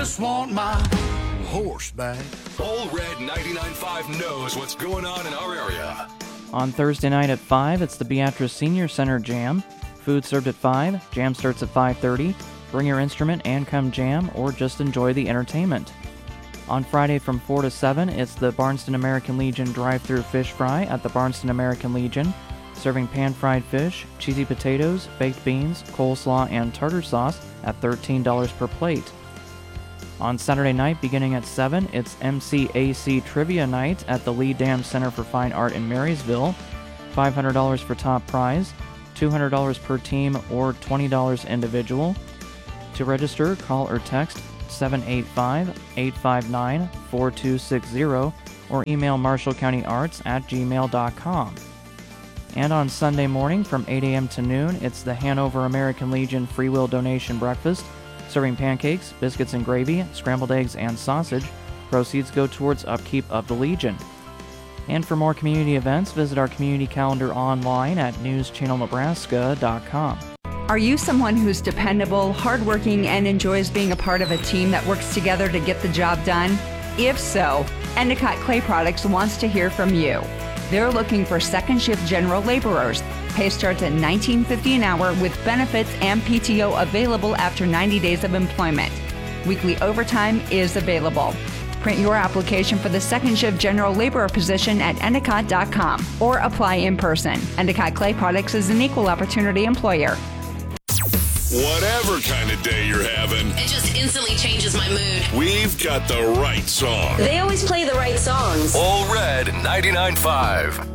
just want my horse back. All Red 99.5 knows what's going on in our area. On Thursday night at 5, it's the Beatrice Senior Center Jam. Food served at 5, jam starts at 5:30. Bring your instrument and come jam, or just enjoy the entertainment. On Friday from 4 to 7, it's the Barnston American Legion drive-thru fish fry at the Barnston American Legion, serving pan-fried fish, cheesy potatoes, baked beans, coleslaw, and tartar sauce at $13 per plate. On Saturday night, beginning at 7, it's MCAC Trivia Night at the Lee Dam Center for Fine Art in Marysville. $500 for top prize, $200 per team, or $20 individual. To register, call or text 785-859-4260 or email marshallcountyarts@gmail.com. And on Sunday morning from 8 a.m. to noon, it's the Hanover American Legion Free Will Donation Breakfast, serving pancakes, biscuits and gravy, scrambled eggs, and sausage. Proceeds go towards upkeep of the Legion. And for more community events, visit our community calendar online at newschannelnebraska.com. Are you someone who's dependable, hardworking, and enjoys being a part of a team that works together to get the job done? If so, Endicott Clay Products wants to hear from you. They're looking for second shift general laborers. Pay starts at $19.50 an hour with benefits and PTO available after 90 days of employment. Weekly overtime is available. Print your application for the second shift general laborer position at endicott.com or apply in person. Endicott Clay Products is an equal opportunity employer. Whatever kind of day you're having, it just instantly changes my mood. We've got the right song. They always play the right songs. All Red 99.5.